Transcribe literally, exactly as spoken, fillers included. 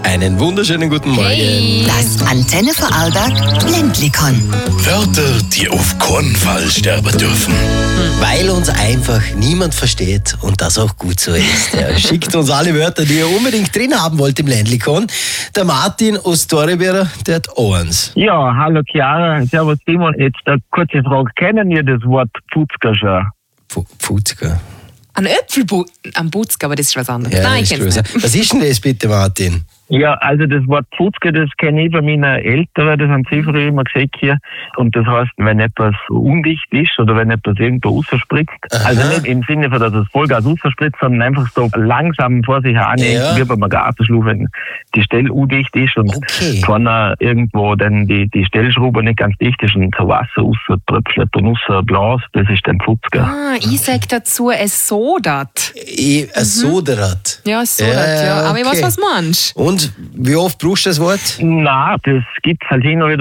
Einen wunderschönen guten Morgen. Hey. Das Antenne Vorarlberg Ländlikon. Wörter, die auf keinen Fall sterben dürfen. Weil uns einfach niemand versteht und das auch gut so ist. Ja, schickt uns alle Wörter, die ihr unbedingt drin haben wollt im Ländlikon. Der Martin aus Torrebera, der hat auch eins. Ja, hallo Chiara, servus Simon. Jetzt eine kurze Frage, kennen ihr das Wort Pfutzker schon? Pf- Pfutzker. Ein Äpfelbu am Butzka, aber das ist was anderes. Ja, Nein, das ich ist kenn's größer. nicht. Was ist denn das bitte, Martin? Ja, also das Wort Pfutzker, das kenne ich bei meinen Eltern, das haben sie früher immer gesagt hier. Und das heißt, wenn etwas undicht ist oder wenn etwas irgendwo rausspritzt, also nicht im Sinne von, dass es Vollgas rausspritzt, sondern einfach so langsam vor sich annimmt, Ja. wie beim Gartenschlauch, wenn die Stelle undicht ist und Okay. vorne irgendwo dann die, die Stellschraube nicht ganz dicht ist und so Wasser rauströpfelt und rausbläst, das ist dann Pfutzker. Ah, ich sag dazu es Sodat. Ich, ein Soderat. Ja, Sodat, ja. Aber ich weiß, okay. was du meinst. Und wie oft brauchst du das Wort? Na, das gibt's halt hin und wieder.